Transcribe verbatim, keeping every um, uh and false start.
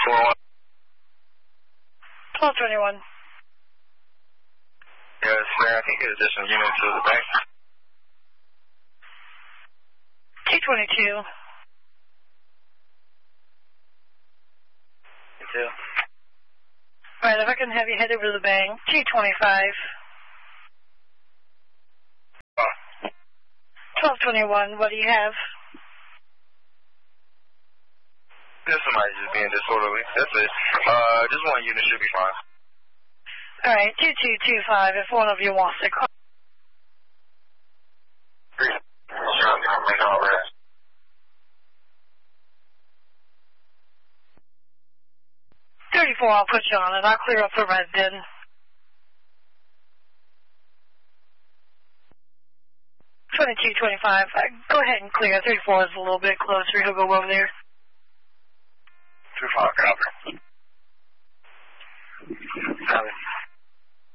twelve twenty-one. Yes, sir. I think it's just a unit to the bank. two twenty-two. Two. Alright, if I can have you head over to the bank. two twenty-five. Oh. twelve twenty-one, what do you have? There's somebody just being disorderly. That's it. Uh, just one unit should be fine. Alright, two two two five, if one of you wants to call. thirty-four, I'll put you on it. I'll clear up the red then. twenty-two twenty-five. Uh, go ahead and clear. thirty-four is a little bit closer. He'll go over there. Two five, copy.